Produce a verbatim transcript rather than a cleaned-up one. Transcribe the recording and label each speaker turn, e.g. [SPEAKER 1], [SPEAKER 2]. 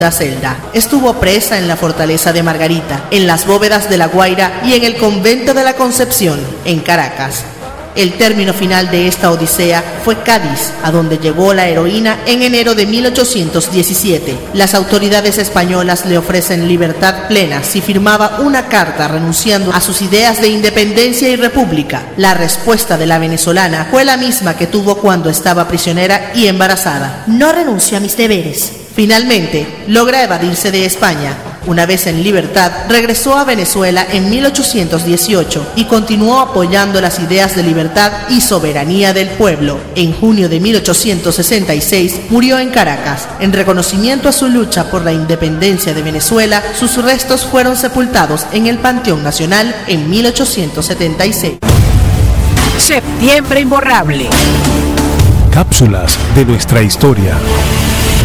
[SPEAKER 1] La celda. Estuvo presa en la fortaleza de Margarita, en las bóvedas de La Guaira y en el convento de la Concepción, en Caracas. El término final de esta odisea fue Cádiz, a donde llegó la heroína en enero de mil ochocientos diecisiete. Las autoridades españolas le ofrecen libertad plena si firmaba una carta renunciando a sus ideas de independencia y república. La respuesta de la venezolana fue la misma que tuvo cuando estaba prisionera y embarazada: no renuncio a mis deberes. Finalmente, logra evadirse de España. Una vez en libertad, regresó a Venezuela en mil ochocientos dieciocho y continuó apoyando las ideas de libertad y soberanía del pueblo. En junio de mil ochocientos sesenta y seis murió en Caracas. En reconocimiento a su lucha por la independencia de Venezuela, sus restos fueron sepultados en el Panteón Nacional en mil ochocientos setenta y seis.
[SPEAKER 2] Septiembre Imborrable.
[SPEAKER 3] Cápsulas de nuestra historia.